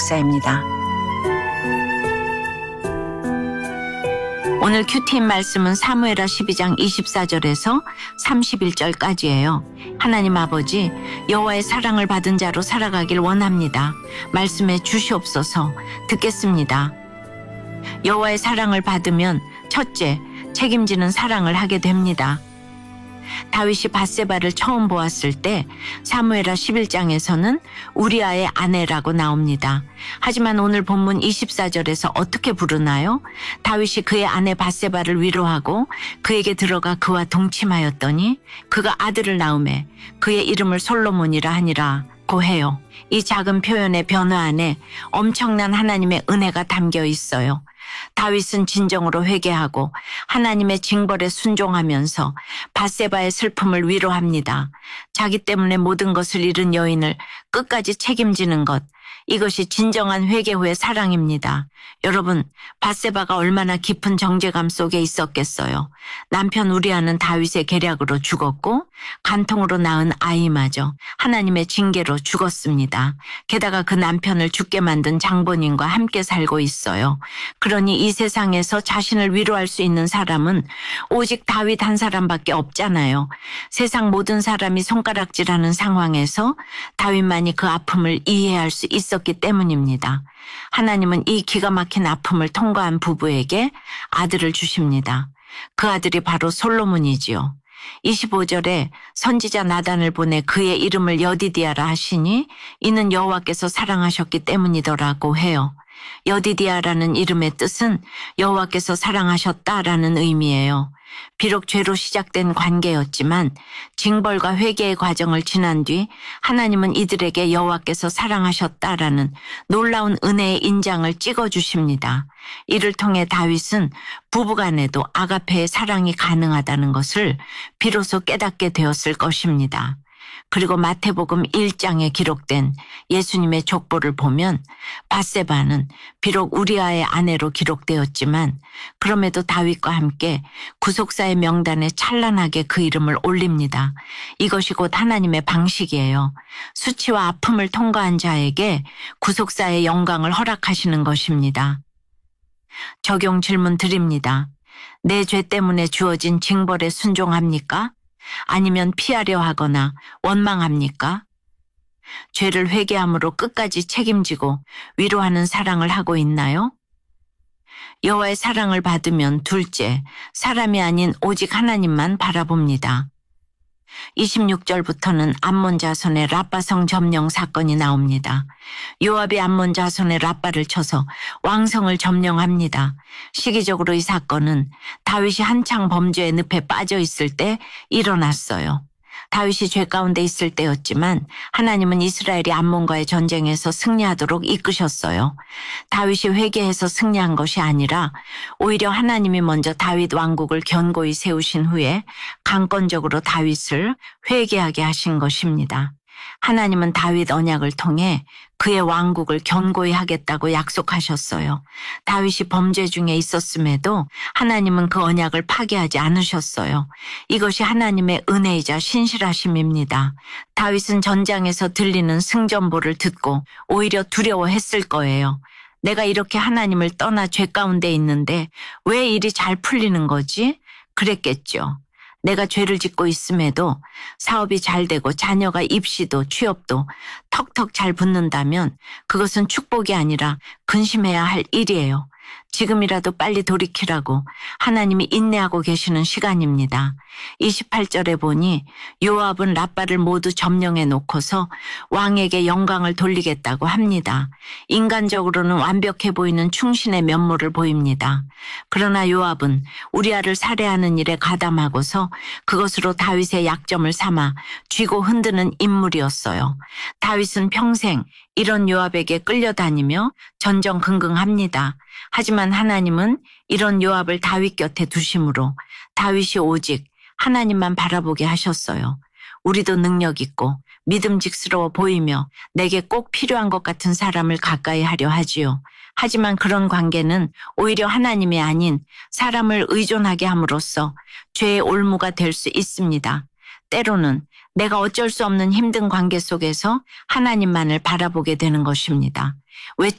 목사입니다. 오늘 큐티인 말씀은 사무엘하 12장 24절에서 31절까지예요. 하나님 아버지, 여호와의 사랑을 받은 자로 살아가길 원합니다. 말씀해 주시옵소서. 듣겠습니다. 여호와의 사랑을 받으면 첫째, 책임지는 사랑을 하게 됩니다. 다윗이 밧세바를 처음 보았을 때 사무엘하 11장에서는 우리아의 아내라고 나옵니다. 하지만 오늘 본문 24절에서 어떻게 부르나요? 다윗이 그의 아내 밧세바를 위로하고 그에게 들어가 그와 동침하였더니 그가 아들을 낳음에 그의 이름을 솔로몬이라 하니라고 해요. 이 작은 표현의 변화 안에 엄청난 하나님의 은혜가 담겨 있어요. 다윗은 진정으로 회개하고 하나님의 징벌에 순종하면서 밧세바의 슬픔을 위로합니다. 자기 때문에 모든 것을 잃은 여인을 끝까지 책임지는 것, 이것이 진정한 회개 후의 사랑입니다. 여러분, 밧세바가 얼마나 깊은 정죄감 속에 있었겠어요. 남편 우리아는 다윗의 계략으로 죽었고 간통으로 낳은 아이마저 하나님의 징계로 죽었습니다. 게다가 그 남편을 죽게 만든 장본인과 함께 살고 있어요. 그러니 이 세상에서 자신을 위로할 수 있는 사람은 오직 다윗 한 사람밖에 없잖아요. 세상 모든 사람이 손가락질하는 상황에서 다윗만이 그 아픔을 이해할 수 있었기 때문입니다. 하나님은 이 기가 막힌 아픔을 통과한 부부에게 아들을 주십니다. 그 아들이 바로 솔로몬이지요. 25절에 선지자 나단을 보내 그의 이름을 여디디아라 하시니 이는 여호와께서 사랑하셨기 때문이더라고 해요. 여디디아라는 이름의 뜻은 여호와께서 사랑하셨다라는 의미예요. 비록 죄로 시작된 관계였지만 징벌과 회개의 과정을 지난 뒤 하나님은 이들에게 여호와께서 사랑하셨다라는 놀라운 은혜의 인장을 찍어주십니다. 이를 통해 다윗은 부부간에도 아가페의 사랑이 가능하다는 것을 비로소 깨닫게 되었을 것입니다. 그리고 마태복음 1장에 기록된 예수님의 족보를 보면 밧세바는 비록 우리아의 아내로 기록되었지만 그럼에도 다윗과 함께 구속사의 명단에 찬란하게 그 이름을 올립니다. 이것이 곧 하나님의 방식이에요. 수치와 아픔을 통과한 자에게 구속사의 영광을 허락하시는 것입니다. 적용 질문 드립니다. 내 죄 때문에 주어진 징벌에 순종합니까? 아니면 피하려 하거나 원망합니까? 죄를 회개함으로 끝까지 책임지고 위로하는 사랑을 하고 있나요? 여호와의 사랑을 받으면 둘째, 사람이 아닌 오직 하나님만 바라봅니다. 26절부터는 암몬 자손의 라빠성 점령 사건이 나옵니다. 요압이 암몬 자손의 라빠를 쳐서 왕성을 점령합니다. 시기적으로 이 사건은 다윗이 한창 범죄의 늪에 빠져 있을 때 일어났어요. 다윗이 죄 가운데 있을 때였지만 하나님은 이스라엘이 암몬과의 전쟁에서 승리하도록 이끄셨어요. 다윗이 회개해서 승리한 것이 아니라 오히려 하나님이 먼저 다윗 왕국을 견고히 세우신 후에 강권적으로 다윗을 회개하게 하신 것입니다. 하나님은 다윗 언약을 통해 그의 왕국을 견고히 하겠다고 약속하셨어요. 다윗이 범죄 중에 있었음에도 하나님은 그 언약을 파기하지 않으셨어요. 이것이 하나님의 은혜이자 신실하심입니다. 다윗은 전장에서 들리는 승전보를 듣고 오히려 두려워했을 거예요. 내가 이렇게 하나님을 떠나 죄 가운데 있는데 왜 일이 잘 풀리는 거지? 그랬겠죠. 내가 죄를 짓고 있음에도 사업이 잘 되고 자녀가 입시도 취업도 턱턱 잘 붙는다면 그것은 축복이 아니라 근심해야 할 일이에요. 지금이라도 빨리 돌이키라고 하나님이 인내하고 계시는 시간입니다. 28절에 보니 요압은 라빠를 모두 점령해 놓고서 왕에게 영광을 돌리겠다고 합니다. 인간적으로는 완벽해 보이는 충신의 면모를 보입니다. 그러나 요압은 우리아를 살해하는 일에 가담하고서 그것으로 다윗의 약점을 삼아 쥐고 흔드는 인물이었어요. 다윗은 평생 이런 요압에게 끌려다니며 전전긍긍합니다. 하지만 하나님은 이런 요압을 다윗 곁에 두심으로 다윗이 오직 하나님만 바라보게 하셨어요. 우리도 능력 있고 믿음직스러워 보이며 내게 꼭 필요한 것 같은 사람을 가까이 하려 하지요. 하지만 그런 관계는 오히려 하나님이 아닌 사람을 의존하게 함으로써 죄의 올무가 될 수 있습니다. 때로는 내가 어쩔 수 없는 힘든 관계 속에서 하나님만을 바라보게 되는 것입니다. 왜